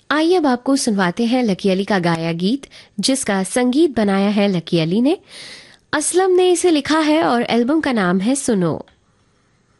आइए अब आपको सुनवाते हैं लकी अली का गाया गीत, जिसका संगीत बनाया है लकी अली ने। असलम ने इसे लिखा है और एल्बम का नाम है सुनो।